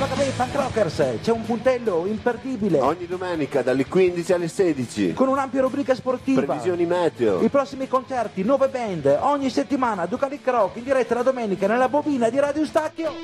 Pagabay Punk Rockers, c'è un puntello imperdibile. Ogni domenica dalle 15 alle 16. Con un'ampia rubrica sportiva. Previsioni meteo. I prossimi concerti, nuove band, ogni settimana Ducalic Rock in diretta la domenica nella bobina di Radio Stacchio.